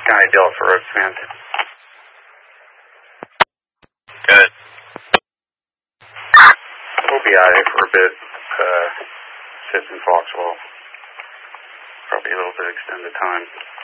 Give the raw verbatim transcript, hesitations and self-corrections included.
County Delta for road sand. Good. We'll be out here for a bit, uh, sitting in Foxwell. Probably a little bit extended time.